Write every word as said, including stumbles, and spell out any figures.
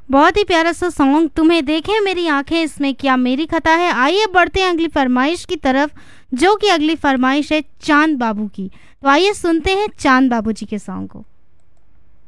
बहुत ही प्यारा सा सॉन्ग तुम्हें देखे मेरी आंखें इसमें क्या मेरी खता है। आइए बढ़ते हैं अगली फरमाइश की तरफ, जो कि अगली फरमाइश है चांद बाबू की। तो आइए सुनते हैं चांद बाबू जी के सॉन्ग को।